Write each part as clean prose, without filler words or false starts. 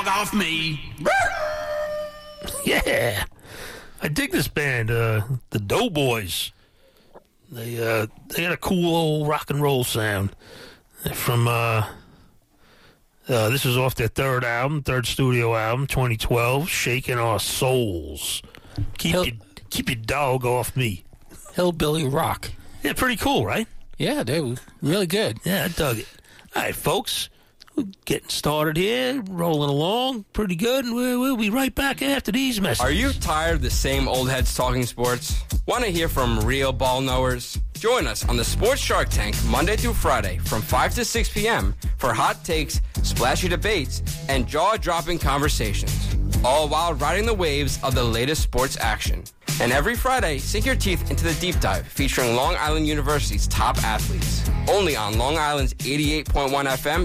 off me. Yeah. I dig this band, the Doughboys. They had a cool old rock and roll sound. They're from, this is off their third studio album, 2012, Shaking Our Souls. Keep your dog off me. Hillbilly rock. Yeah, pretty cool, right? Yeah, they were really good. Yeah, I dug it. All right, folks, we're getting started here, rolling along pretty good, and we'll be right back after these messages. Are you tired of the same old heads talking sports? Want to hear from real ball knowers? Join us on the Sports Shark Tank Monday through Friday from 5 to 6 p.m. for hot takes, splashy debates, and jaw-dropping conversations, all while riding the waves of the latest sports action. And every Friday, sink your teeth into the deep dive featuring Long Island University's top athletes. Only on Long Island's 88.1 FM,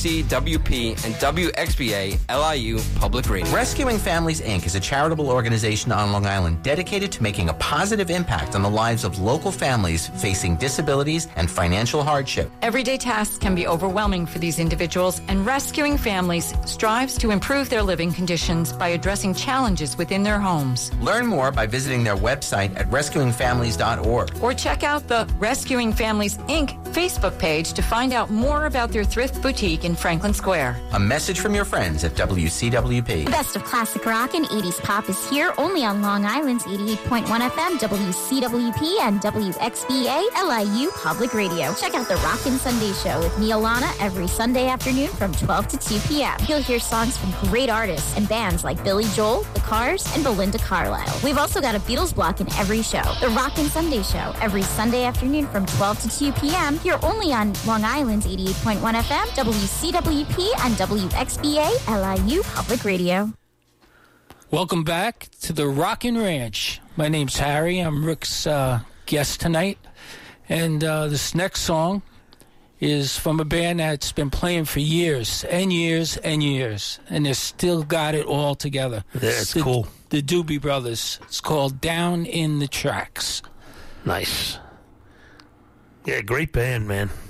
WCWP, and WXBA LIU Public Radio. Rescuing Families, Inc. is a charitable organization on Long Island dedicated to making a positive impact on the lives of local families facing disabilities and financial hardship. Everyday tasks can be overwhelming for these individuals, and Rescuing Families strives to improve their living conditions by addressing challenges within their homes. Learn more by visiting their website at rescuingfamilies.org. Or check out the Rescuing Families, Inc. Facebook page to find out more about their thrift boutique in Franklin Square. A message from your friends at WCWP. The best of classic rock and 80s pop is here only on Long Island's 88.1 FM, WCWP, and WXBA LIU Public Radio. Check out the Rockin' Sunday Show with Neil Lana every Sunday afternoon from 12 to 2 p.m. You'll hear songs from great artists and bands like Billy Joel, The Cars, and Belinda Carlisle. We've also got a Beatles block in every show. The Rockin' Sunday Show every Sunday afternoon from 12 to 2 p.m. Here only on Long Island's 88.1 FM, WCWP, and WXBA LIU Public Radio. Welcome back to the Rockin' Ranch. My name's Harry. I'm Rick's guest tonight. And this next song is from a band that's been playing for years and years and years. And they still got it all together. Yeah, it's cool. The Doobie Brothers. It's called Down in the Tracks. Nice. Yeah, great band, man.